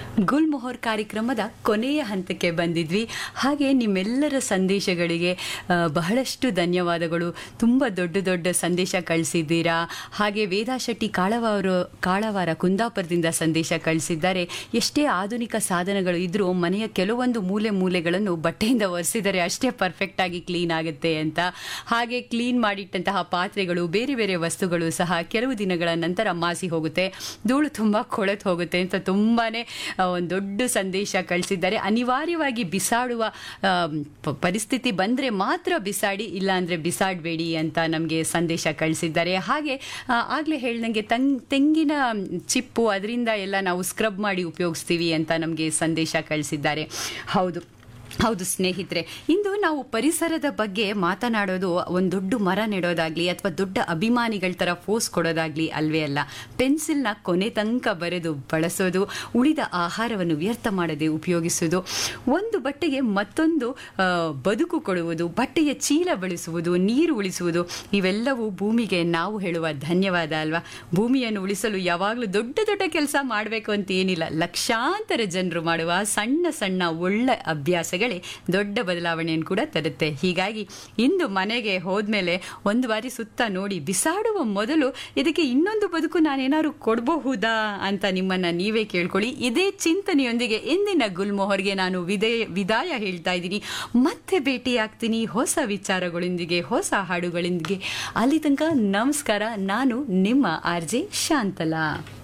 ಗುಲ್ಮೊಹರ್ ಕಾರ್ಯಕ್ರಮದ ಕೊನೆಯ ಹಂತಕ್ಕೆ ಬಂದಿದ್ವಿ. ಹಾಗೆ ನಿಮ್ಮೆಲ್ಲರ ಸಂದೇಶಗಳಿಗೆ ಬಹಳಷ್ಟು ಧನ್ಯವಾದಗಳು. ತುಂಬ ದೊಡ್ಡ ದೊಡ್ಡ ಸಂದೇಶ ಕಳಿಸಿದ್ದೀರಾ. ಹಾಗೆ ವೇದಾ ಶೆಟ್ಟಿ ಕಾಳವಾರ ಕುಂದಾಪುರದಿಂದ ಸಂದೇಶ ಕಳಿಸಿದ್ದಾರೆ. ಎಷ್ಟೇ ಆಧುನಿಕ ಸಾಧನಗಳು ಇದ್ರೂ ಮನೆಯ ಕೆಲವೊಂದು ಮೂಲೆಗಳನ್ನು ಬಟ್ಟೆಯಿಂದ ಒರೆಸಿದರೆ ಅಷ್ಟೇ ಪರ್ಫೆಕ್ಟ್ ಆಗಿ ಕ್ಲೀನ್ ಆಗುತ್ತೆ ಅಂತ. ಹಾಗೆ ಕ್ಲೀನ್ ಮಾಡಿಟ್ಟಂತಹ ಪಾತ್ರೆಗಳು, ಬೇರೆ ಬೇರೆ ವಸ್ತುಗಳು ಸಹ ಕೆಲವು ದಿನಗಳ ನಂತರ ಮಾಸಿ ಹೋಗುತ್ತೆ, ಧೂಳು ತುಂಬ ಕೊಳೆತು ಹೋಗುತ್ತೆ ಅಂತ ತುಂಬಾನೇ ಒಂದು ದೊಡ್ಡ ಸಂದೇಶ ಕಳಿಸಿದ್ದಾರೆ. ಅನಿವಾರ್ಯವಾಗಿ ಬಿಸಾಡುವ ಪರಿಸ್ಥಿತಿ ಬಂದರೆ ಮಾತ್ರ ಬಿಸಾಡಿ, ಇಲ್ಲ ಅಂದರೆ ಬಿಸಾಡಬೇಡಿ ಅಂತ ನಮಗೆ ಸಂದೇಶ ಕಳಿಸಿದ್ದಾರೆ. ಹಾಗೆ ಆಗಲೇ ಹೇಳ್ದಂಗೆ ತೆಂಗಿನ ಚಿಪ್ಪು ಅದರಿಂದ ಎಲ್ಲ ನಾವು ಸ್ಕ್ರಬ್ ಮಾಡಿ ಉಪಯೋಗಿಸ್ತೀವಿ ಅಂತ ನಮಗೆ ಸಂದೇಶ ಕಳಿಸಿದ್ದಾರೆ. ಹೌದು ಸ್ನೇಹಿತರೆ, ಇಂದು ನಾವು ಪರಿಸರದ ಬಗ್ಗೆ ಮಾತನಾಡೋದು ಒಂದು ದೊಡ್ಡ ಮರ ನೆಡೋದಾಗ್ಲಿ ಅಥವಾ ದೊಡ್ಡ ಅಭಿಮಾನಿಗಳ ಥರ ಫೋಸ್ ಕೊಡೋದಾಗ್ಲಿ ಅಲ್ವೇ ಅಲ್ಲ. ಪೆನ್ಸಿಲ್ನ ಕೊನೆ ತನಕ ಬರೆದು ಬಳಸೋದು, ಉಳಿದ ಆಹಾರವನ್ನು ವ್ಯರ್ಥ ಮಾಡದೆ ಉಪಯೋಗಿಸೋದು, ಒಂದು ಬಟ್ಟೆಗೆ ಮತ್ತೊಂದು ಬದುಕು ಕೊಡುವುದು, ಬಟ್ಟೆಯ ಚೀಲ ಬಳಸುವುದು, ನೀರು ಉಳಿಸುವುದು, ಇವೆಲ್ಲವೂ ಭೂಮಿಗೆ ನಾವು ಹೇಳುವ ಧನ್ಯವಾದ ಅಲ್ವಾ. ಭೂಮಿಯನ್ನು ಉಳಿಸಲು ಯಾವಾಗಲೂ ದೊಡ್ಡ ದೊಡ್ಡ ಕೆಲಸ ಮಾಡಬೇಕು ಅಂತ ಏನಿಲ್ಲ, ಲಕ್ಷಾಂತರ ಜನರು ಮಾಡುವ ಸಣ್ಣ ಸಣ್ಣ ಒಳ್ಳೆ ಅಭ್ಯಾಸಗಳೇ ದೊಡ್ಡ ಬದಲಾವಣೆಯನ್ನು ಕೂಡ ತರುತ್ತೆ. ಹೀಗಾಗಿ ಇಂದು ಮನೆಗೆ ಹೋದ್ಮೇಲೆ ಒಂದು ಬಾರಿ ಸುತ್ತ ನೋಡಿ, ಬಿಸಾಡುವ ಮೊದಲು ಇದಕ್ಕೆ ಇನ್ನೊಂದು ಬದುಕು ನಾನೇನಾದ್ರು ಕೊಡಬಹುದಾ ಅಂತ ನಿಮ್ಮನ್ನ ನೀವೇ ಕೇಳ್ಕೊಳ್ಳಿ. ಇದೇ ಚಿಂತನೆಯೊಂದಿಗೆ ಇಂದಿನ ಗುಲ್ಮೊಹರ್ಗೆ ನಾನು ವಿದಾಯ ಹೇಳ್ತಾ ಇದ್ದೀನಿ. ಮತ್ತೆ ಭೇಟಿಯಾಗ್ತೀನಿ ಹೊಸ ವಿಚಾರಗಳೊಂದಿಗೆ, ಹೊಸ ಹಾಡುಗಳೊಂದಿಗೆ. ಅಲ್ಲಿ ತನಕ ನಮಸ್ಕಾರ. ನಾನು ನಿಮ್ಮ RJ ಶಾಂತಲಾ.